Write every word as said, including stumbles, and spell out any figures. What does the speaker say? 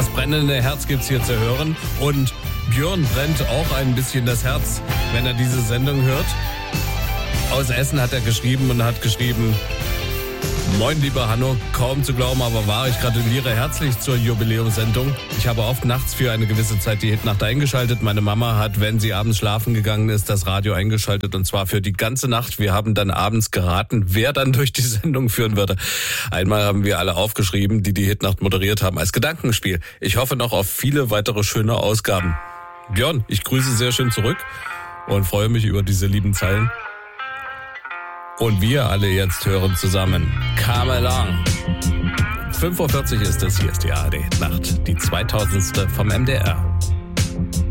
Das brennende Herz gibt's hier zu hören. Und Björn brennt auch ein bisschen das Herz, wenn er diese Sendung hört. Aus Essen hat er geschrieben und hat geschrieben: Moin, lieber Hanno, kaum zu glauben, aber wahr, ich gratuliere herzlich zur Jubiläumssendung. Ich habe oft nachts für eine gewisse Zeit die Hitnacht eingeschaltet. Meine Mama hat, wenn sie abends schlafen gegangen ist, das Radio eingeschaltet und zwar für die ganze Nacht. Wir haben dann abends geraten, wer dann durch die Sendung führen würde. Einmal haben wir alle aufgeschrieben, die die Hitnacht moderiert haben, als Gedankenspiel. Ich hoffe noch auf viele weitere schöne Ausgaben. Björn, ich grüße sehr schön zurück und freue mich über diese lieben Zeilen. Und wir alle jetzt hören zusammen Come Along. fünf Uhr vierzig ist es, hier ist die A R D Nacht, die zweitausendste vom M D R.